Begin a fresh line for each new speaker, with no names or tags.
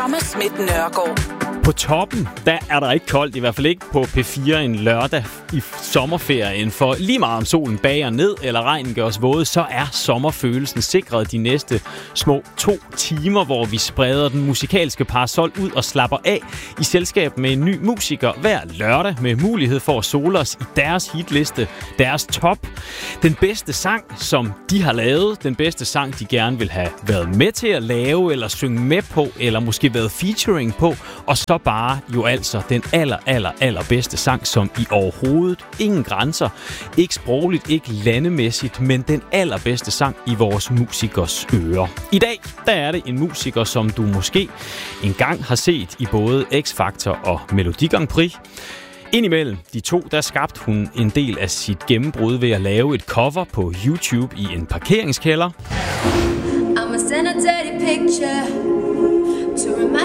Thomas Schmidt Nørgaard.
På toppen, der er der ikke koldt, i hvert fald ikke på P4 en lørdag i sommerferien. For lige meget om solen bager ned, eller regnen gør os våde, så er sommerfølelsen sikret de næste små 2 timer, hvor vi spreder den musikalske parasol ud og slapper af i selskab med en ny musiker hver lørdag med mulighed for at sole os i deres hitliste, deres top. Den bedste sang, som de har lavet, den bedste sang, de gerne vil have været med til at lave, eller synge med på, eller måske været featuring på, og så bare jo altså den allerbedste sang, som i overhovedet ingen grænser, ikke sprogligt, ikke landemæssigt, men den allerbedste sang i vores musikers ører. I dag, der er det en musiker, som du måske engang har set i både X-Factor og Melodi Grand Prix. Indimellem de to, der skabte hun en del af sit gennembrud ved at lave et cover på YouTube i en parkeringskælder.